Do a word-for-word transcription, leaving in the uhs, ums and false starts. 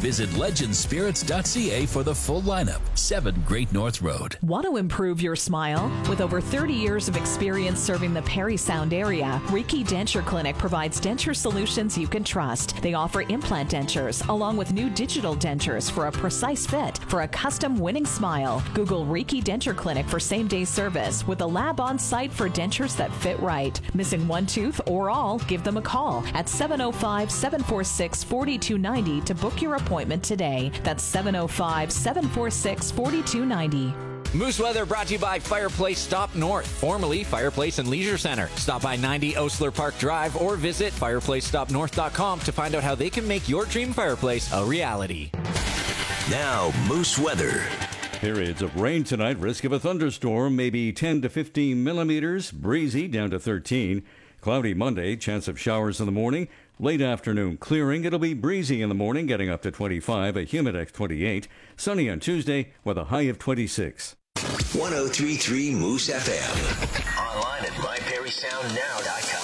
Visit legend spirits dot c a for the full lineup. seven Great North Road. Want to improve your smile? With over thirty years of experience serving the Perry Sound area, Reiki Denture Clinic provides denture solutions you can trust. They offer implant dentures along with new digital dentures for a precise fit for a custom winning smile. Google Reiki Denture Clinic for same-day service with a lab on site for dentures that fit right. Missing one tooth or all? Give them a call at seven oh five, seven four six, four two nine oh to book your appointment today. That's seven oh five, seven four six, four two nine oh. Moose Weather brought to you by Fireplace Stop North, formerly Fireplace and Leisure Center. Stop by ninety Osler Park Drive or visit fireplace stop north dot com to find out how they can make your dream fireplace a reality. Now, Moose Weather. Periods of rain tonight, risk of a thunderstorm, maybe ten to fifteen millimeters, breezy down to thirteen. Cloudy Monday, chance of showers in the morning. Late afternoon clearing. It'll be breezy in the morning, getting up to twenty-five, a Humidex twenty-eight. Sunny on Tuesday with a high of twenty-six. one oh three point three Moose F M. Online at my perry sound now dot com.